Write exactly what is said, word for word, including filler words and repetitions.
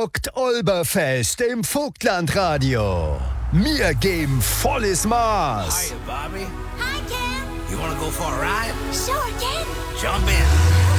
Verrückt Olberfest im Vogtlandradio. Wir geben volles Maß. Hiya, Bobby. Hi, Ken. You wanna go for a ride? Sure, Ken. Jump in.